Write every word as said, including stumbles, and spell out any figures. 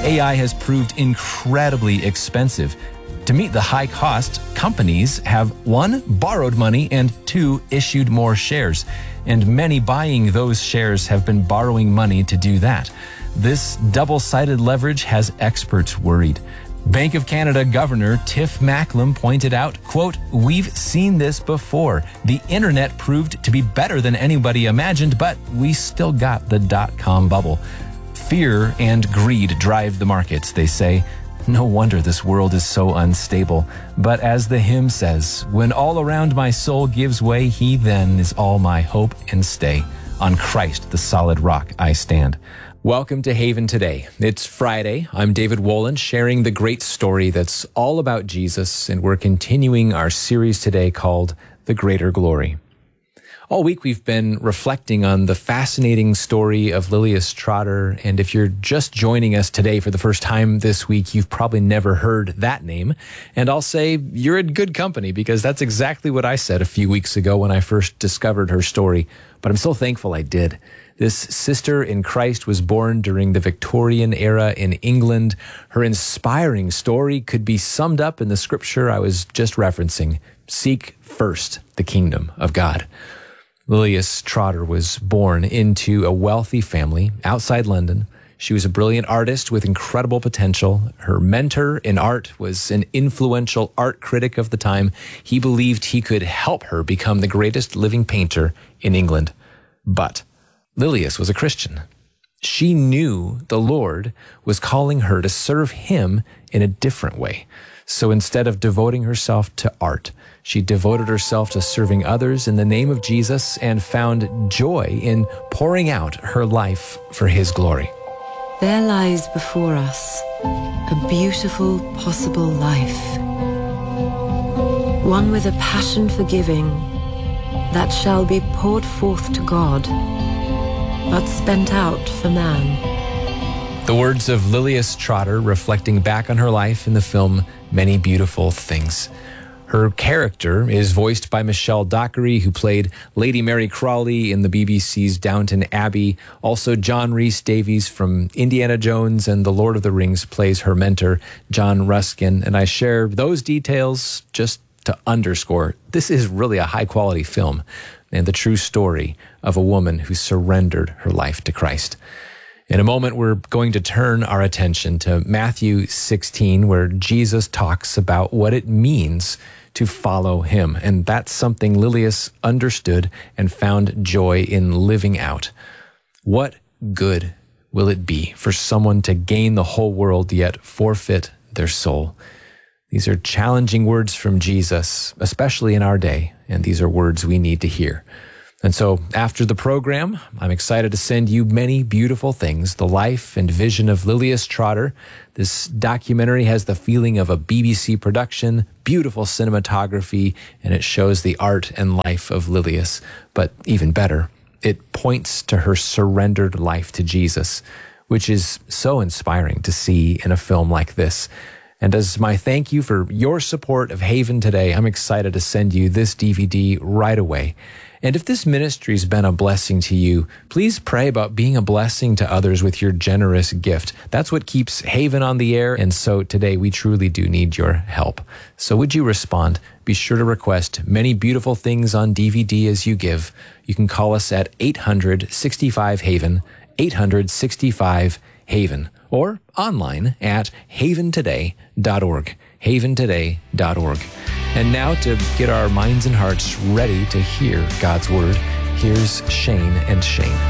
A I has proved incredibly expensive. To meet the high cost, companies have, one, borrowed money, and two, issued more shares. And many buying those shares have been borrowing money to do that. This double-sided leverage has experts worried. Bank of Canada Governor Tiff Macklem pointed out, quote, "We've seen this before. The internet proved to be better than anybody imagined, but we still got the dot-com bubble. Fear and greed drive the markets," they say. No wonder this world is so unstable. But as the hymn says, "When all around my soul gives way, he then is all my hope and stay. On Christ, the solid rock, I stand." Welcome to Haven Today. It's Friday. I'm David Woland, sharing the great story that's all about Jesus, and we're continuing our series today called The Greater Glory. All week we've been reflecting on the fascinating story of Lilias Trotter, and if you're just joining us today for the first time this week, you've probably never heard that name. And I'll say you're in good company, because that's exactly what I said a few weeks ago when I first discovered her story. But I'm so thankful I did. This sister in Christ was born during the Victorian era in England. Her inspiring story could be summed up in the scripture I was just referencing: seek first the kingdom of God. Lilias Trotter was born into a wealthy family outside London. She was a brilliant artist with incredible potential. Her mentor in art was an influential art critic of the time. He believed he could help her become the greatest living painter in England. But Lilias was a Christian. She knew the Lord was calling her to serve him in a different way. So instead of devoting herself to art, she devoted herself to serving others in the name of Jesus and found joy in pouring out her life for his glory. There lies before us a beautiful possible life, one with a passion for giving that shall be poured forth to God, but spent out for man. The words of Lilias Trotter reflecting back on her life in the film Many Beautiful Things. Her character is voiced by Michelle Dockery, who played Lady Mary Crawley in the B B C's Downton Abbey. Also, John Rhys Davies from Indiana Jones and The Lord of the Rings plays her mentor, John Ruskin. And I share those details just to underscore this is really a high-quality film and the true story of a woman who surrendered her life to Christ. In a moment, we're going to turn our attention to Matthew sixteen, where Jesus talks about what it means to follow him. And that's something Lilias understood and found joy in living out. What good will it be for someone to gain the whole world yet forfeit their soul? These are challenging words from Jesus, especially in our day, and these are words we need to hear. And so after the program, I'm excited to send you Many Beautiful Things, the life and vision of Lilias Trotter. This documentary has the feeling of a B B C production, beautiful cinematography, and it shows the art and life of Lilias. But even better, it points to her surrendered life to Jesus, which is so inspiring to see in a film like this. And as my thank you for your support of Haven Today, I'm excited to send you this D V D right away. And if this ministry's been a blessing to you, please pray about being a blessing to others with your generous gift. That's what keeps Haven on the air, and so today we truly do need your help. So would you respond? Be sure to request Many Beautiful Things on D V D as you give. You can call us at eight hundred sixty-five Haven, eight hundred sixty-five Haven, or online at haven today dot org, haven today dot org. And now, to get our minds and hearts ready to hear God's word, here's Shane and Shane.